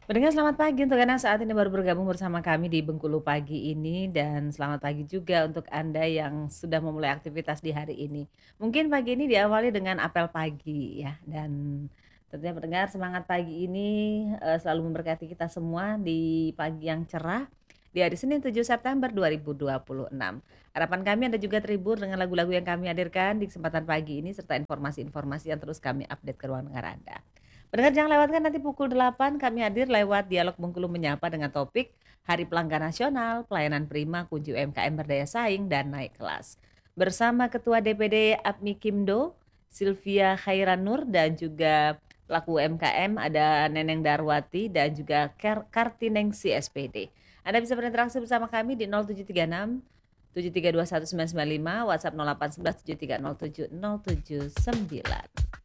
Pendengar selamat pagi untuk Anda saat ini baru bergabung bersama kami di Bengkulu Pagi ini dan selamat pagi juga untuk Anda yang sudah memulai aktivitas di hari ini. Mungkin pagi ini diawali dengan apel pagi ya dan tentunya pendengar semangat pagi ini selalu memberkati kita semua di pagi yang cerah di hari Senin 7 September 2026. Harapan kami Anda juga terhibur dengan lagu-lagu yang kami hadirkan di kesempatan pagi ini serta informasi-informasi yang terus kami update ke ruang dengar Anda. Pendengar jangan lewatkan nanti pukul 8 kami hadir lewat Dialog Bengkulu Menyapa dengan topik Hari Pelanggan Nasional, Pelayanan Prima, Kunci UMKM Berdaya Saing dan Naik Kelas. Bersama Ketua DPD APMI Kimdo, Sylvia Khairanur dan juga pelaku UMKM ada Neneng Darwati dan juga Kartinengsi SPD. Anda bisa berinteraksi bersama kami di 0736 7321 995, WhatsApp 0811 7307 079.